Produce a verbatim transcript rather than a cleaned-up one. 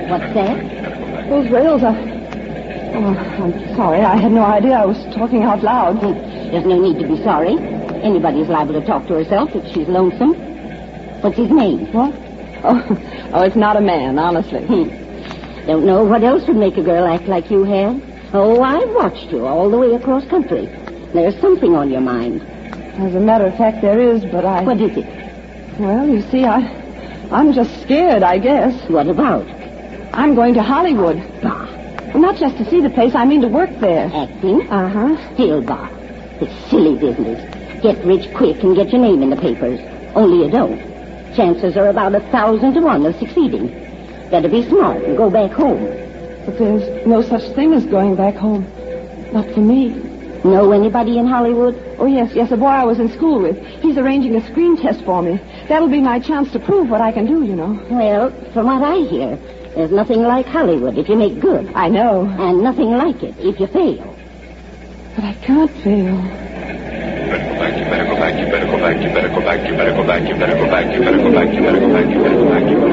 What's that? Those rails are... Oh, I'm sorry. I had no idea I was talking out loud. There's no need to be sorry. Anybody's liable to talk to herself if she's lonesome. What's his name? What? Oh, oh it's not a man, honestly. Hmm. Don't know what else would make a girl act like you have. Oh, I've watched you all the way across country. There's something on your mind. As a matter of fact, there is, but I... What is it? Well, you see, I... I'm just scared, I guess. What about? I'm going to Hollywood. Bah. Well, not just to see the place, I mean to work there. Acting? Uh-huh. Still, bah. It's silly business. Get rich quick and get your name in the papers. Only you don't. Chances are about a thousand to one of succeeding. Better be smart and go back home. But there's no such thing as going back home. Not for me. Know anybody in Hollywood? Oh, yes, yes, a boy I was in school with. He's arranging a screen test for me. That'll be my chance to prove what I can do, you know. Well, from what I hear, there's nothing like Hollywood if you make good. I know. And nothing like it if you fail. But I can't fail. You better go back, you better go back, you better go back, you better go back, you better go back, you better go back, you better go back, you better go back, you better go back.